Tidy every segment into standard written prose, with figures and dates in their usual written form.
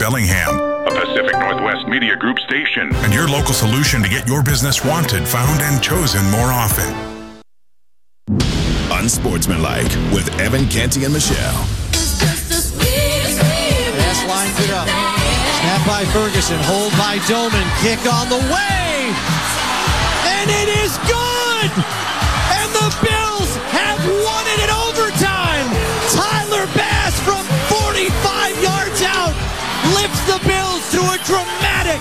Bellingham. A Pacific Northwest Media Group station. And your local solution to get your business wanted, found, and chosen more often. Unsportsmanlike with Evan Canty and Michelle. Pass lines it up. Snap by Ferguson. Hold by Doman. Kick on the way. And it is good. And the Bills have won it in overtime. Tyler Bass from 45 yards out lifts the Bills to a dramatic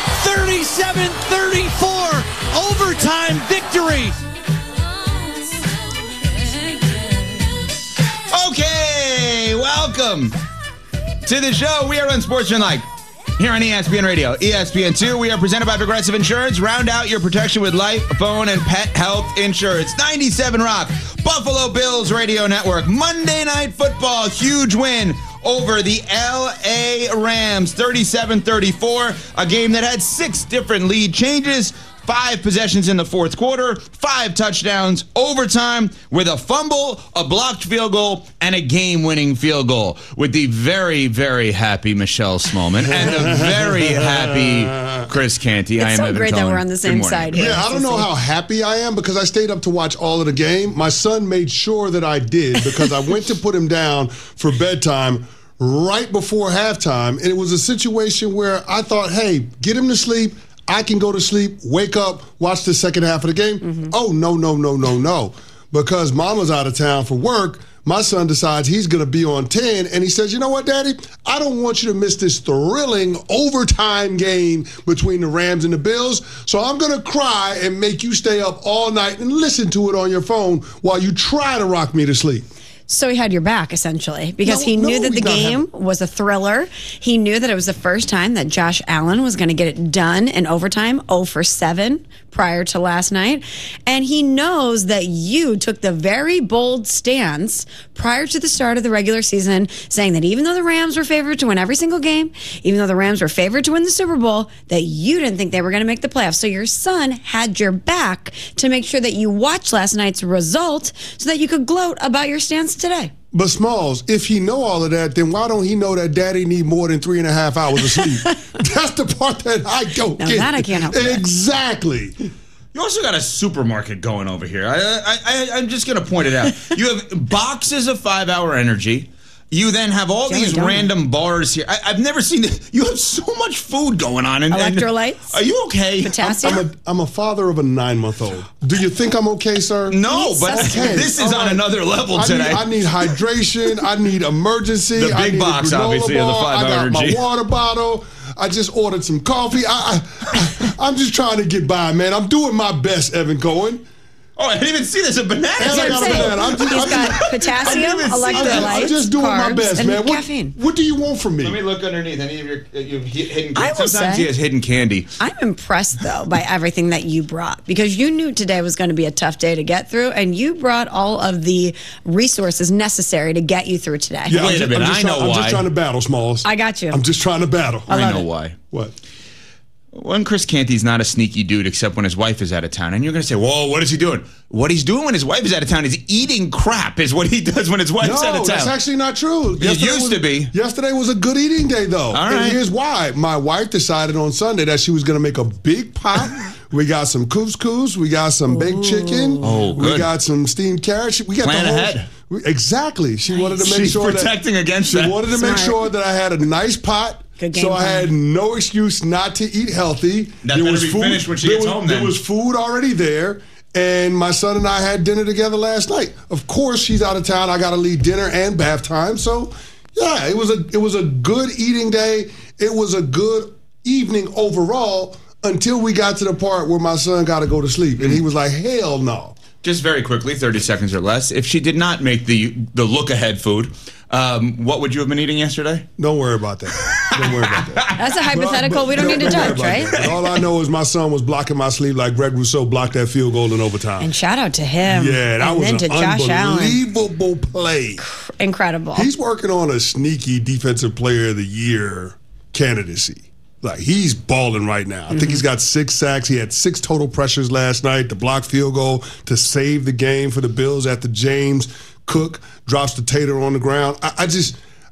37-34 overtime victory. Okay, welcome to the show. We are Unsportsmanlike here on ESPN Radio, ESPN2. We are presented by Progressive Insurance. Round out your protection with life, phone, and pet health insurance. 97 Rock, Buffalo Bills Radio Network. Monday Night Football, huge win over the L.A. Rams, 37-34. A game that had 6 different lead changes. 5 possessions in the fourth quarter, 5 touchdowns, overtime with a fumble, a blocked field goal, and a game-winning field goal with the very, very happy Michelle Smallman and the very happy Chris Canty. It's so great that we're on the same side here. Yeah, I don't know how happy I am because I stayed up to watch all of the game. My son made sure that I did because I went to put him down for bedtime right before halftime, and it was a situation where I thought, hey, get him to sleep. I can go to sleep, wake up, watch the second half of the game. Mm-hmm. Oh, no. Because Mama's out of town for work, my son decides he's going to be on 10, and he says, you know what, Daddy? I don't want you to miss this thrilling overtime game between the Rams and the Bills, so I'm going to cry and make you stay up all night and listen to it on your phone while you try to rock me to sleep. So he had your back, essentially, because he knew that the game was a thriller. He knew that it was the first time that Josh Allen was going to get it done in overtime, 0 for 7 prior to last night. And he knows that you took the very bold stance prior to the start of the regular season, saying that even though the Rams were favored to win every single game, even though the Rams were favored to win the Super Bowl, that you didn't think they were going to make the playoffs. So your son had your back to make sure that you watched last night's result so that you could gloat about your stance today. But Smalls, if he know all of that, then why don't he know that Daddy need more than 3.5 hours of sleep? That's the part that I don't get. That I can't help with. Exactly. You also got a supermarket going over here. I'm just going to point it out. You have boxes of 5-Hour Energy. You then have all these random bars here. I've never seen this. You have so much food going on. Electrolytes? Are you okay? Potassium? I'm a father of a 9-month-old. Do you think I'm okay, sir? No, but this is on another level today. I need hydration. I need emergency. The big box, obviously, of the 5-Hour Energy. I got my water bottle. I just ordered some coffee. I'm just trying to get by, man. I'm doing my best, Evan Cohen. Oh, I didn't even see there's a banana. He's got potassium, electrolytes, I'm just doing my best, man. Caffeine. What do you want from me? Let me look underneath any of your hidden I candy. will Sometimes say, he has hidden candy. I'm impressed, though, by everything that you brought because you knew today was going to be a tough day to get through, and you brought all of the resources necessary to get you through today. Yeah, Wait a minute. I know why. I'm just trying to battle, Smalls. I got you. I'm just trying to battle. I know why. What? When Chris Canty's not a sneaky dude except when his wife is out of town. And you're going to say, whoa, what is he doing? What he's doing when his wife is out of town is eating crap is what he does when his wife's out of town. No, that's actually not true. It used to be. Yesterday was a good eating day, though. All right. And here's why. My wife decided on Sunday that she was going to make a big pot. We got some couscous. We got some baked chicken. Oh, good. We got some steamed carrots. We got Plan ahead. Exactly. She wanted to make She's sure protecting against that. She wanted to make sure that I had a nice pot. So I had no excuse not to eat healthy. That better be finished when she gets home, then. There was food already there, and my son and I had dinner together last night. Of course, she's out of town. I got to leave dinner and bath time. So, yeah, it was a good eating day. It was a good evening overall until we got to the part where my son got to go to sleep, and he was like, hell no. Just very quickly, 30 seconds or less. If she did not make the look-ahead food, what would you have been eating yesterday? Don't worry about that. Don't worry about that. That's a hypothetical we don't need to judge, right? All I know is my son was blocking my sleep like Greg Rousseau blocked that field goal in overtime. And shout out to him. Yeah, that was an unbelievable play. Incredible. He's working on a sneaky Defensive Player of the Year candidacy. Like, he's balling right now. I think he's got 6 sacks. He had 6 total pressures last night. The blocked field goal to save the game for the Bills after James Cook drops the tater on the ground.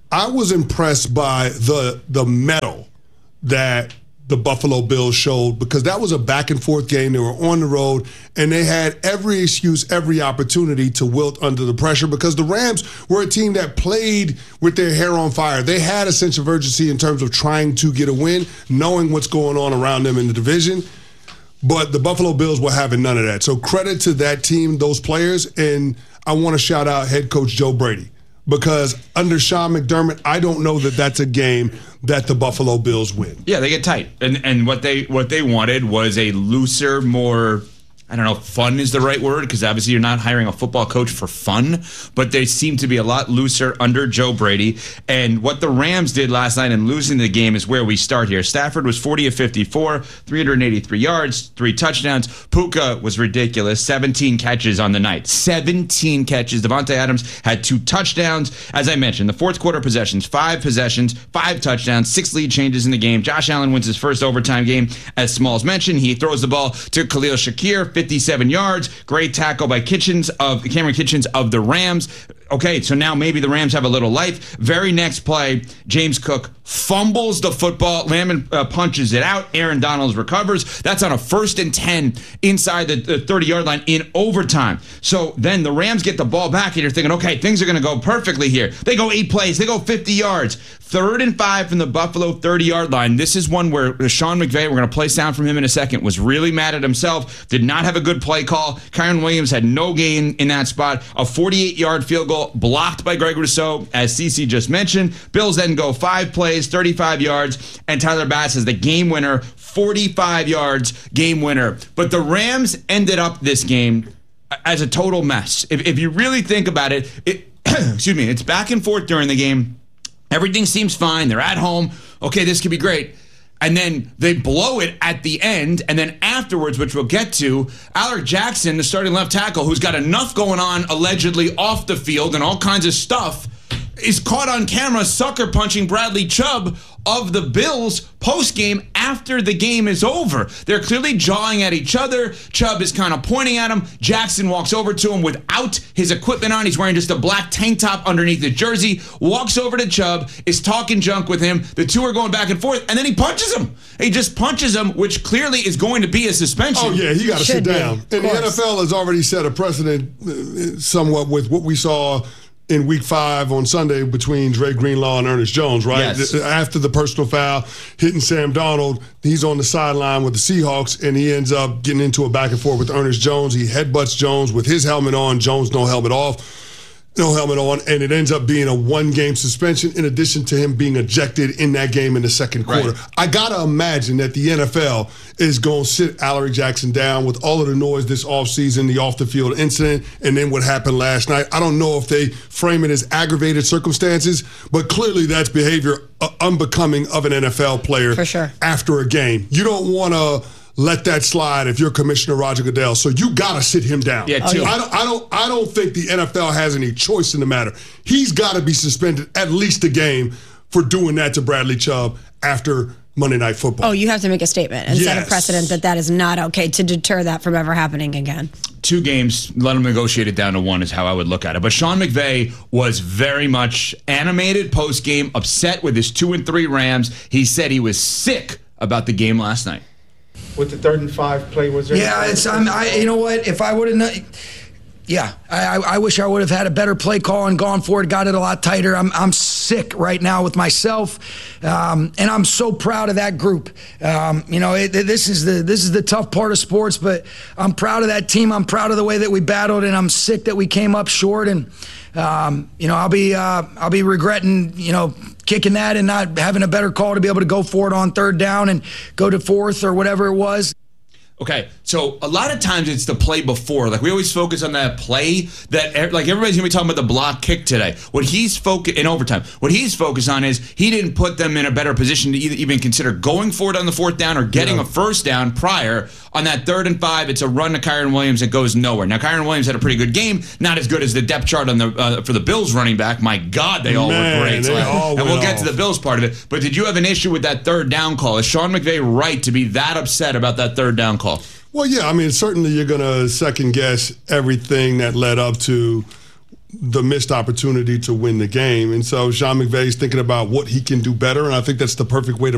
I was impressed by the mettle that the Buffalo Bills showed, because that was a back-and-forth game. They were on the road, and they had every excuse, every opportunity to wilt under the pressure, because the Rams were a team that played with their hair on fire. They had a sense of urgency in terms of trying to get a win, knowing what's going on around them in the division. But the Buffalo Bills were having none of that. So credit to that team, those players, and I want to shout out head coach Joe Brady, because under Sean McDermott, I don't know that that's a game that the Buffalo Bills win. Yeah, they get tight. And what they wanted was a looser, more, I don't know, fun is the right word, because obviously you're not hiring a football coach for fun, but they seem to be a lot looser under Joe Brady. And what the Rams did last night in losing the game is where we start here. Stafford was 40 of 54, 383 yards, 3 touchdowns. Puka was ridiculous, 17 catches on the night. 17 catches. Devontae Adams had 2 touchdowns. As I mentioned, the fourth quarter possessions, 5 possessions, 5 touchdowns, 6 lead changes in the game. Josh Allen wins his first overtime game. As Smalls mentioned, he throws the ball to Khalil Shakir, 57 yards. Great tackle by Cameron Kitchens of the Rams. Okay, so now maybe the Rams have a little life. Very next play, James Cook fumbles the football. Lamb punches it out. Aaron Donald recovers. That's on a 1st and 10 inside the 30-yard line in overtime. So then the Rams get the ball back, and you're thinking, okay, things are going to go perfectly here. They go 8 plays. They go 50 yards. 3rd and 5 from the Buffalo 30-yard line. This is one where Sean McVay, we're going to play sound from him in a second, was really mad at himself, did not have a good play call. Kyren Williams had no gain in that spot. A 48-yard field goal blocked by Greg Rousseau, as CeCe just mentioned. Bills then go 5 plays, 35 yards, and Tyler Bass is the game winner, 45 yards, game winner. But the Rams ended up this game as a total mess. If you really think about it, excuse me, it's back and forth during the game. Everything seems fine. They're at home. Okay, this could be great. And then they blow it at the end. And then afterwards, which we'll get to, Alec Jackson, the starting left tackle, who's got enough going on allegedly off the field and all kinds of stuff, is caught on camera sucker punching Bradley Chubb of the Bills post-game after the game is over. They're clearly jawing at each other. Chubb is kind of pointing at him. Jackson walks over to him without his equipment on. He's wearing just a black tank top underneath his jersey, walks over to Chubb, is talking junk with him. The two are going back and forth, and then he punches him. He just punches him, which clearly is going to be a suspension. Oh, yeah, he got to sit down. And the NFL has already set a precedent somewhat with what we saw in Week 5 on Sunday between Dre Greenlaw and Ernest Jones, right? Yes. After the personal foul, hitting Sam Darnold, he's on the sideline with the Seahawks, and he ends up getting into a back and forth with Ernest Jones. He headbutts Jones with his helmet on. Jones no helmet on, and it ends up being a 1-game suspension in addition to him being ejected in that game in the second quarter. Right. I got to imagine that the NFL is going to sit Alec Jackson down with all of the noise this offseason, the off-the-field incident, and then what happened last night. I don't know if they frame it as aggravated circumstances, but clearly that's behavior unbecoming of an NFL player. For sure. After a game. You don't want to let that slide if you're Commissioner Roger Goodell. So you got to sit him down. Yeah, too. I don't think the NFL has any choice in the matter. He's got to be suspended at least a game for doing that to Bradley Chubb after Monday Night Football. Oh, you have to make a statement and set a precedent that is not okay to deter that from ever happening again. 2 games, let them negotiate it down to 1 is how I would look at it. But Sean McVay was very much animated post-game, upset with his 2-3 Rams. He said he was sick about the game last night. With the 3rd and 5 play, was there? Yeah, you know what? If I would have, I wish I would have had a better play call and gone for it, got it a lot tighter. I'm sick right now with myself, and I'm so proud of that group. This is the tough part of sports, but I'm proud of that team. I'm proud of the way that we battled, and I'm sick that we came up short. And I'll be regretting kicking that and not having a better call to be able to go for it on 3rd down and go to 4th or whatever it was. Okay, so a lot of times it's the play before. Like, we always focus on that play that, like, everybody's going to be talking about the block kick today. In overtime, what he's focused on is he didn't put them in a better position to even consider going for it on the 4th down or getting a 1st down prior. On that 3rd and 5, it's a run to Kyren Williams that goes nowhere. Now, Kyren Williams had a pretty good game, not as good as the depth chart on for the Bills running back. My God, they all were great. And we'll get to the Bills part of it. But did you have an issue with that 3rd down call? Is Sean McVay right to be that upset about that 3rd down call? Well, yeah, I mean, certainly you're going to second guess everything that led up to the missed opportunity to win the game. And so Sean McVay's thinking about what he can do better, and I think that's the perfect way to